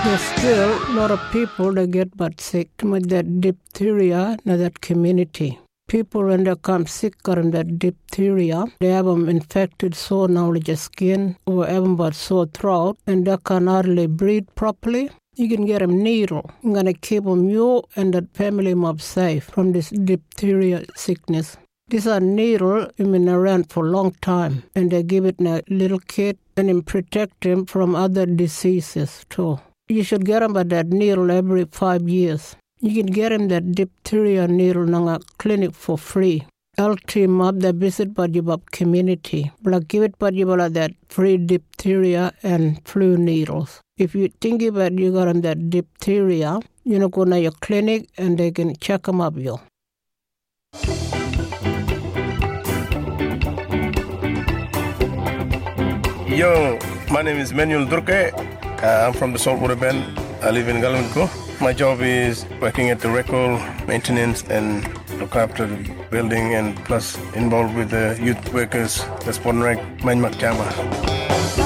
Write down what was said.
There's still a lot of people that get but sick with that diphtheria in that community. People, when they come sick from that diphtheria, they have them infected sore knowledge of skin or have them but sore throat, and they can hardly breathe properly. You can get them needle. You're going to keep them you and that family mob safe from this diphtheria sickness. These are needle been around for a long time, and they give it in a little kid and then protect them from other diseases too. You should get them by that needle every 5 years. You can get them that diphtheria needle in a clinic for free. I'll team up the visit Badjibab community. But give it Badjibab that free diphtheria and flu needles. If you think about you got that diphtheria, go to your clinic and they can check them up you. Yo, my name is Manuel Durke. I'm from the Saltwater Bend. I live in Galanko. My job is working at the record, maintenance, and look after the building, and plus involved with the youth workers, the Sporting Right, Mainmak Jama.